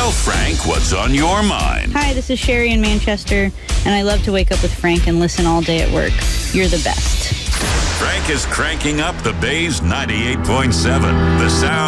Tell Frank what's on your mind. Hi, this is Sherry in Manchester, and I love to wake up with Frank and listen all day at work. You're the best. Frank is cranking up the Bay's 98.7. The sound.